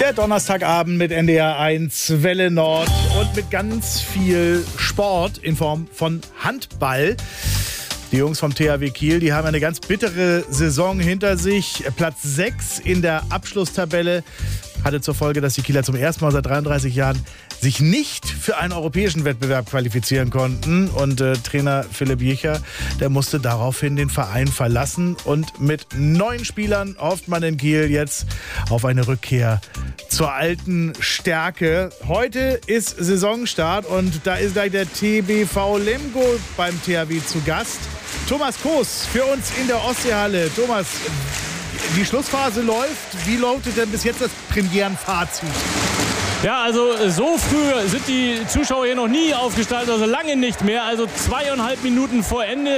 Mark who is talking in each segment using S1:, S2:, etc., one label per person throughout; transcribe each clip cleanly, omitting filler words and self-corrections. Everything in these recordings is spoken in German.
S1: Der Donnerstagabend mit NDR 1 Welle Nord und mit ganz viel Sport in Form von Handball. Die Jungs vom THW Kiel, die haben eine ganz bittere Saison hinter sich. Platz 6 in der Abschlusstabelle hatte zur Folge, dass die Kieler zum ersten Mal seit 33 Jahren sich nicht für einen europäischen Wettbewerb qualifizieren konnten. Und Trainer Philipp Jicher, der musste daraufhin den Verein verlassen. Und mit 9 Spielern hofft man in Kiel jetzt auf eine Rückkehr zur alten Stärke. Heute ist Saisonstart und da ist gleich der TBV Lemgo beim THW zu Gast. Thomas Koos für uns in der Ostseehalle. Thomas, die Schlussphase läuft. Wie lautet denn bis jetzt das Premierenfazit?
S2: Ja, also so früh sind die Zuschauer hier noch nie aufgestaltet, also lange nicht mehr. Also 2,5 Minuten vor Ende,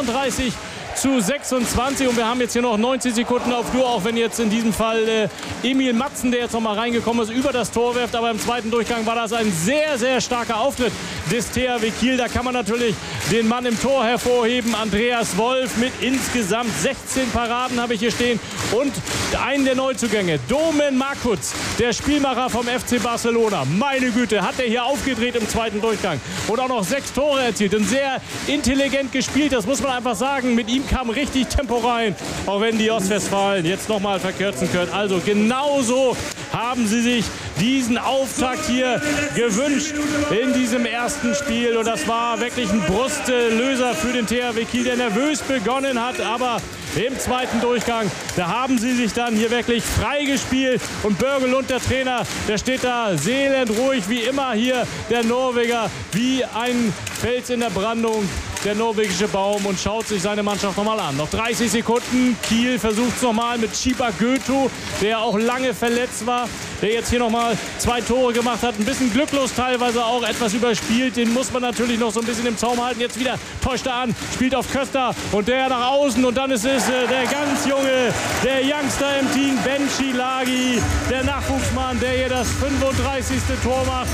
S2: 34:26 und wir haben jetzt hier noch 90 Sekunden auf Uhr, auch wenn jetzt in diesem Fall Emil Matzen, der jetzt noch mal reingekommen ist, über das Tor wirft. Aber im zweiten Durchgang war das ein sehr, sehr starker Auftritt des THW Kiel. Da kann man natürlich den Mann im Tor hervorheben, Andreas Wolf mit insgesamt 16 Paraden habe ich hier stehen und einen der Neuzugänge, Domen Markutz, der Spielmacher vom FC Barcelona. Meine Güte, hat er hier aufgedreht im zweiten Durchgang und auch noch 6 Tore erzielt und sehr intelligent gespielt, das muss man einfach sagen. Mit ihm kam richtig Tempo rein, auch wenn die Ostwestfalen jetzt nochmal verkürzen können. Also genauso haben sie sich diesen Auftakt hier gewünscht in diesem ersten Spiel. Und das war wirklich ein Brustlöser für den THW Kiel, der nervös begonnen hat. Aber im zweiten Durchgang, da haben sie sich dann hier wirklich freigespielt. Und Börgelund, der Trainer, der steht da seelenruhig wie immer hier, der Norweger, wie ein Fels in der Brandung. Der norwegische Baum und schaut sich seine Mannschaft nochmal an. Noch 30 Sekunden. Kiel versucht es nochmal mit Chiba Götu, der auch lange verletzt war, der jetzt hier nochmal 2 Tore gemacht hat. Ein bisschen glücklos teilweise auch, etwas überspielt. Den muss man natürlich noch so ein bisschen im Zaum halten. Jetzt wieder täuscht er an, spielt auf Köster und der nach außen. Und dann ist es der ganz junge, der Youngster im Team, Ben Chilagi, der Nachwuchsmann, der hier das 35. Tor macht.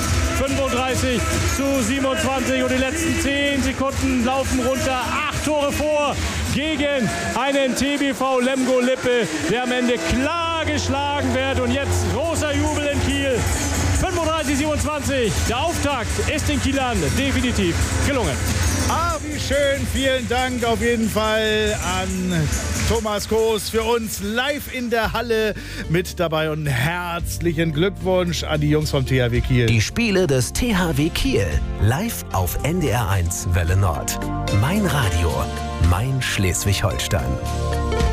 S2: 35:27 und die letzten 10 Sekunden laufen runter. 8 Tore vor gegen einen TBV Lemgo Lippe, der am Ende klar geschlagen wird. Und jetzt großer Jubel in Kiel. 35:27. Der Auftakt ist den Kielern definitiv gelungen.
S1: Ah, wie schön. Vielen Dank auf jeden Fall an Thomas Koos für uns live in der Halle mit dabei und herzlichen Glückwunsch an die Jungs vom THW Kiel.
S3: Die Spiele des THW Kiel live auf NDR 1 Welle Nord. Mein Radio, mein Schleswig-Holstein.